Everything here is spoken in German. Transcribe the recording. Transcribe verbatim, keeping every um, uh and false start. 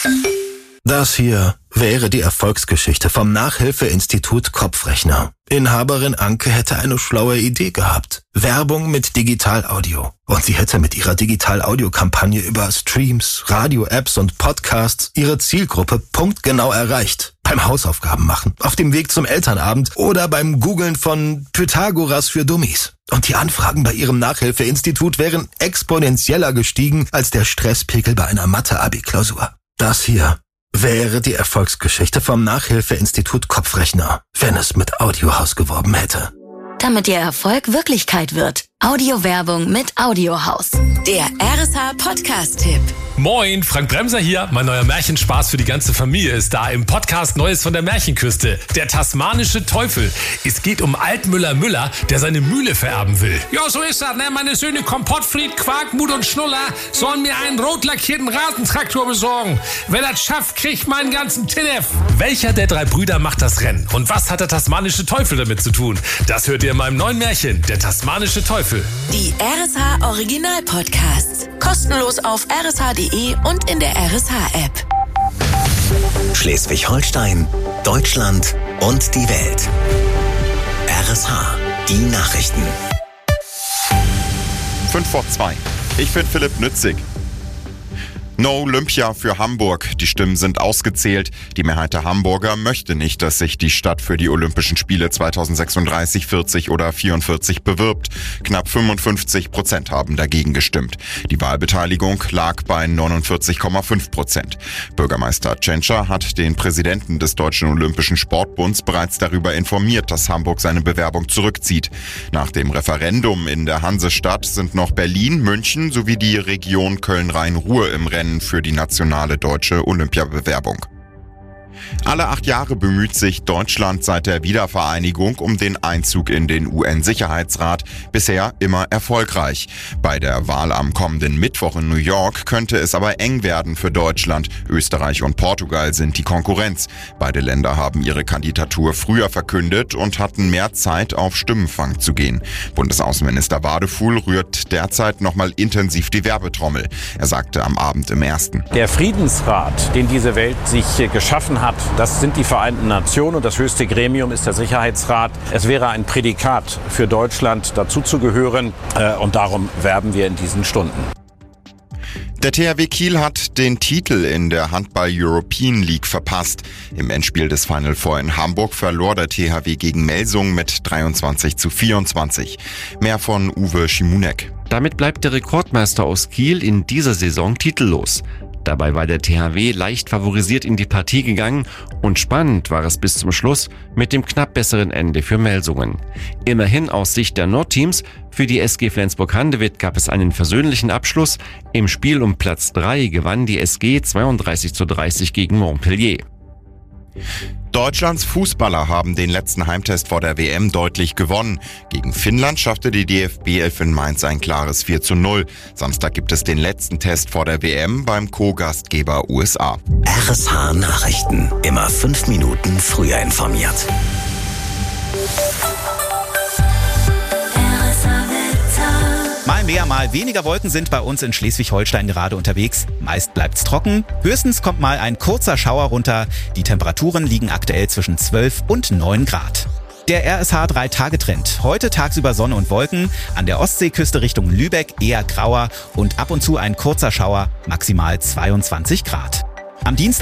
Das hier wäre die Erfolgsgeschichte vom Nachhilfeinstitut Kopfrechner. Inhaberin Anke hätte eine schlaue Idee gehabt. Werbung mit Digital-Audio. Und sie hätte mit ihrer Digital-Audio-Kampagne über Streams, Radio-Apps und Podcasts ihre Zielgruppe punktgenau erreicht. Beim Hausaufgaben machen, auf dem Weg zum Elternabend oder beim Googlen von Pythagoras für Dummies. Und die Anfragen bei ihrem Nachhilfeinstitut wären exponentieller gestiegen als der Stresspegel bei einer Mathe-Abi-Klausur. Das hier wäre die Erfolgsgeschichte vom Nachhilfeinstitut Kopfrechner, wenn es mit Audiohaus geworben hätte. Damit Ihr Erfolg Wirklichkeit wird. Audiowerbung mit Audiohaus. Der R S H Podcast-Tipp. Moin, Frank Bremser hier. Mein neuer Märchenspaß für die ganze Familie ist da im Podcast Neues von der Märchenküste. Der tasmanische Teufel. Es geht um Altmüller Müller, der seine Mühle vererben will. Ja, so ist das, ne? Meine Söhne Kompottfried, Quarkmut und Schnuller sollen mir einen rot lackierten Rasentraktor besorgen. Wer das schafft, kriegt meinen ganzen Tinnef. Welcher der drei Brüder macht das Rennen? Und was hat der tasmanische Teufel damit zu tun? Das hört ihr in meinem neuen Märchen, der tasmanische Teufel. Die R S H Original Podcasts. Kostenlos auf r s h punkt d e und in der R S H-App. Schleswig-Holstein, Deutschland und die Welt. R S H, die Nachrichten. Fünf vor zwei. Ich bin Philipp Nützig. No Olympia für Hamburg. Die Stimmen sind ausgezählt. Die Mehrheit der Hamburger möchte nicht, dass sich die Stadt für die Olympischen Spiele zweitausendsechsunddreißig, vierzig oder vierundvierzig bewirbt. Knapp fünfundfünfzig Prozent haben dagegen gestimmt. Die Wahlbeteiligung lag bei neunundvierzig Komma fünf Prozent. Bürgermeister Tschentscher hat den Präsidenten des Deutschen Olympischen Sportbunds bereits darüber informiert, dass Hamburg seine Bewerbung zurückzieht. Nach dem Referendum in der Hansestadt sind noch Berlin, München sowie die Region Köln-Rhein-Ruhr im Rennen für die nationale deutsche Olympiabewerbung. Alle acht Jahre bemüht sich Deutschland seit der Wiedervereinigung um den Einzug in den U N-Sicherheitsrat, bisher immer erfolgreich. Bei der Wahl am kommenden Mittwoch in New York könnte es aber eng werden für Deutschland. Österreich und Portugal sind die Konkurrenz. Beide Länder haben ihre Kandidatur früher verkündet und hatten mehr Zeit, auf Stimmenfang zu gehen. Bundesaußenminister Wadefuhl rührt derzeit nochmal intensiv die Werbetrommel. Er sagte am Abend im Ersten: Der Friedensrat, den diese Welt sich geschaffen hat, das sind die Vereinten Nationen und das höchste Gremium ist der Sicherheitsrat. Es wäre ein Prädikat für Deutschland, dazuzugehören, äh, und darum werben wir in diesen Stunden. Der T H W Kiel hat den Titel in der Handball-European League verpasst. Im Endspiel des Final Four in Hamburg verlor der T H W gegen Melsungen mit dreiundzwanzig zu vierundzwanzig. Mehr von Uwe Schimunek. Damit bleibt der Rekordmeister aus Kiel in dieser Saison titellos. Dabei war der T H W leicht favorisiert in die Partie gegangen und spannend war es bis zum Schluss mit dem knapp besseren Ende für Melsungen. Immerhin aus Sicht der Nordteams, für die S G Flensburg-Handewitt gab es einen versöhnlichen Abschluss. Im Spiel um Platz drei gewann die S G zweiunddreißig zu dreißig gegen Montpellier. Deutschlands Fußballer haben den letzten Heimtest vor der W M deutlich gewonnen. Gegen Finnland schaffte die D F B elf in Mainz ein klares vier zu null. Samstag gibt es den letzten Test vor der W M beim Co-Gastgeber U S A. R S H Nachrichten. Immer fünf Minuten früher informiert. Mal mehr, mal weniger Wolken sind bei uns in Schleswig-Holstein gerade unterwegs. Meist bleibt's trocken. Höchstens kommt mal ein kurzer Schauer runter. Die Temperaturen liegen aktuell zwischen zwölf und neun Grad. Der R S H drei Tage Trend. Heute tagsüber Sonne und Wolken. An der Ostseeküste Richtung Lübeck eher grauer und ab und zu ein kurzer Schauer, maximal zweiundzwanzig Grad. Am Dienstag